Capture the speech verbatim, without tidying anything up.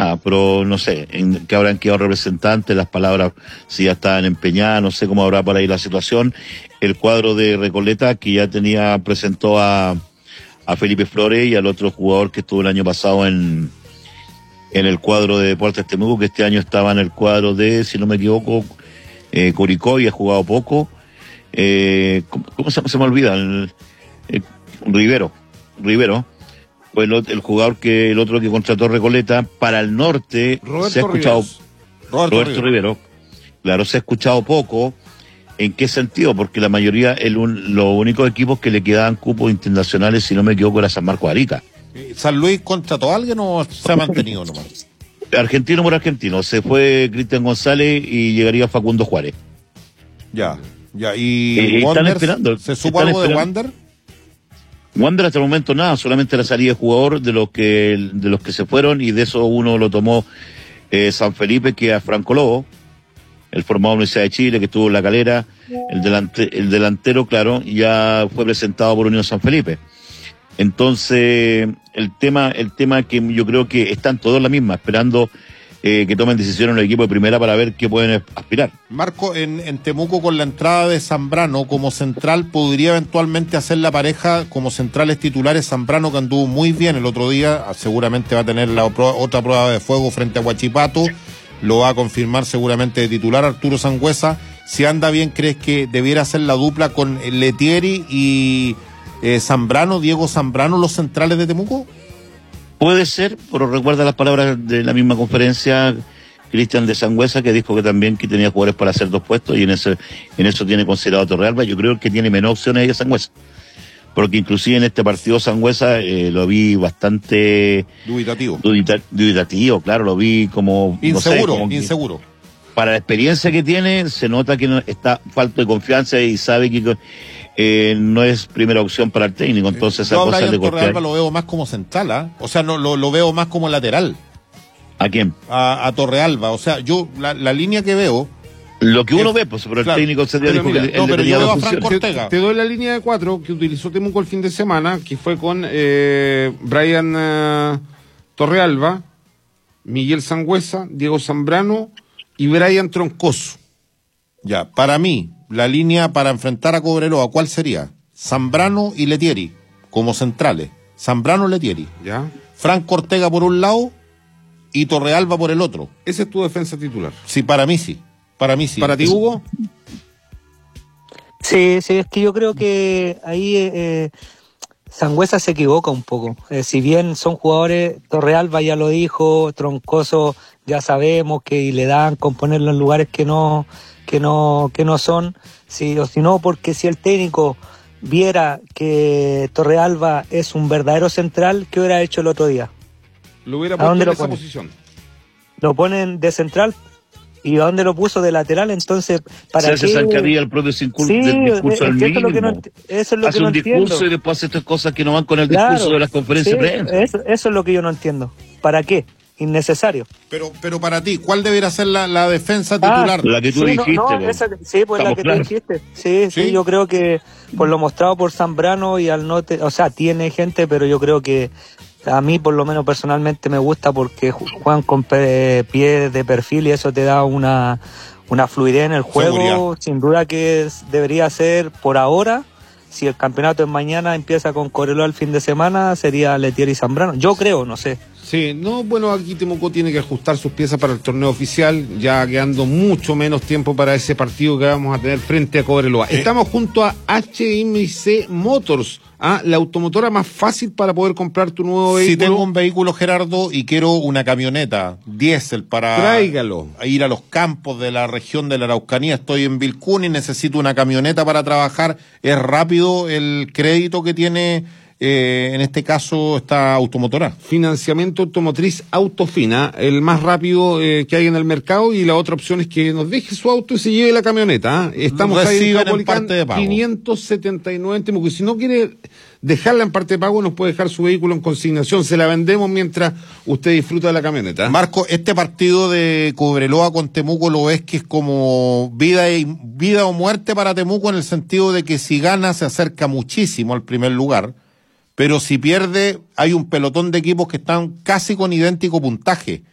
empeñada, pero no sé, en que habrán quedado representantes, las palabras si ya estaban empeñadas, no sé cómo habrá por ahí la situación. El cuadro de Recoleta, que ya tenía, presentó a, a Felipe Flores y al otro jugador que estuvo el año pasado en, en el cuadro de Deportes Temuco, que este año estaba en el cuadro de, si no me equivoco, eh, Curicó, y ha jugado poco. Eh, ¿cómo, cómo se, se me olvida? El, el, Rivero, Rivero. Pues el, el jugador que, el otro que contrató Recoleta para el norte, Roberto se ha escuchado, Riveros. Roberto, Roberto Rivero, claro, se ha escuchado poco. ¿En qué sentido? Porque la mayoría, el un, los únicos equipos que le quedaban cupos internacionales, si no me equivoco, era San Marcos de Arica. ¿San Luis contrató a alguien o se ha mantenido nomás? Argentino por argentino, se fue Cristian González y llegaría Facundo Juárez. Ya, ya, y Eh, están Wander, esperando, ¿se supo están algo de esperando. Wander? Wander hasta el momento nada, solamente la salida de jugador de los que de los que se fueron, y de eso uno lo tomó eh, San Felipe, que a Franco Lobo, el formado de la Universidad de Chile, que estuvo en La Calera. El, delante, el delantero, claro, ya fue presentado por Unión San Felipe. Entonces, el tema, el tema que yo creo que están todos en la misma, esperando eh, que tomen decisiones el equipo de primera para ver qué pueden aspirar. Marco, en, en Temuco, con la entrada de Zambrano como central, podría eventualmente hacer la pareja como centrales titulares. Zambrano, que anduvo muy bien el otro día, seguramente va a tener la otra prueba de fuego frente a Huachipato, lo va a confirmar seguramente de titular Arturo Sangüesa. Si anda bien, ¿crees que debiera hacer la dupla con Letieri y eh, Zambrano, Diego Zambrano, los centrales de Temuco? Puede ser, pero recuerda las palabras de la misma conferencia, Cristian de Sangüesa, que dijo que también que tenía jugadores para hacer dos puestos, y en eso, en eso tiene considerado a Torrealba. Yo creo que tiene menos opciones que Sangüesa, porque inclusive en este partido Sangüesa eh, lo vi bastante dubitativo. Dubita, dubitativo, claro, lo vi como inseguro, no sé, como inseguro. Para la experiencia que tiene, se nota que no, está falto de confianza y sabe que eh, no es primera opción para el técnico. Entonces, esa Yo a cosa Brian de Torrealba lo veo más como central, ¿eh? O sea, no lo, lo veo más como lateral. ¿A quién? A, a Torrealba. O sea, yo, la, la línea que veo. Lo que uno es, ve, pues, pero claro, el técnico se pero dijo mira, que él no, pero tenía yo veo dos a Franco funciones. Ortega. Te, te doy la línea de cuatro que utilizó Temuco el fin de semana, que fue con eh, Brian uh, Torrealba, Miguel Sangüesa, Diego Zambrano y Brian Troncoso. Ya, para mí, la línea para enfrentar a Cobreloa, ¿cuál sería? Zambrano y Letieri, como centrales. Zambrano, Letieri. ¿Ya? Franco Ortega por un lado y Torrealba por el otro. Esa es tu defensa titular. Sí, para mí sí. Para mí sí. ¿Para ti, Hugo? Sí, sí, es que yo creo que ahí eh, Sangüesa se equivoca un poco. Eh, si bien son jugadores, Torrealba ya lo dijo, Troncoso ya sabemos que le dan con ponerlo en lugares que no, que no, que no son. Si, o si no, porque si el técnico viera que Torrealba es un verdadero central, ¿qué hubiera hecho el otro día? Lo hubiera ¿A puesto dónde en lo esa pone? posición. Lo ponen de central. ¿Y a dónde lo puso? De lateral, entonces, ¿para Se hace qué? zancadilla el propio discurso, Sí, del discurso es al que eso es lo mismo. que no ent- eso es lo hace que no un discurso entiendo. y después hace estas cosas que no van con el Claro, discurso de las conferencias sí, de prensa. Eso, eso es lo que yo no entiendo. ¿Para qué? Innecesario. Pero, pero para ti, ¿cuál debería ser la, la defensa titular? Ah, La que tú sí, dijiste, No, no, po. esa- sí, pues la Estamos que claros. tú dijiste. Sí, sí, ¿Sí? yo creo que por lo mostrado por Zambrano y al no, te- o sea, tiene gente, pero yo creo que a mí por lo menos personalmente me gusta porque ju- juegan con pe- pies de perfil y eso te da una, una fluidez en el juego. Seguridad. Sin duda que es- debería ser por ahora. Si el campeonato es mañana, empieza con Cobreloa el fin de semana, sería Letieri y Zambrano. Yo creo, no sé. Sí, no, bueno, aquí Temuco tiene que ajustar sus piezas para el torneo oficial, ya quedando mucho menos tiempo para ese partido que vamos a tener frente a Cobreloa. Eh. Estamos junto a H M C Motors, ¿ah? La automotora más fácil para poder comprar tu nuevo Si vehículo. tengo un vehículo, Gerardo, y quiero una camioneta diésel para Tráigalo. ir a los campos de la región de la Araucanía, estoy en Vilcún y necesito una camioneta para trabajar, ¿es rápido el crédito que tiene, eh, en este caso, esta automotora? Financiamiento automotriz Autofina, el más rápido eh, que hay en el mercado, y la otra opción es que nos deje su auto y se lleve la camioneta. ¿ah? Estamos ahí en Reciben en Caupolicán, parte de pago. quinientos setenta y nueve en Temuco. Y si no quiere dejarla en parte de pago, nos puede dejar su vehículo en consignación. Se la vendemos mientras usted disfruta de la camioneta. Marco, este partido de Cobreloa con Temuco, ¿lo ves que es como vida, y, vida o muerte para Temuco, en el sentido de que si gana se acerca muchísimo al primer lugar, pero si pierde hay un pelotón de equipos que están casi con idéntico puntaje?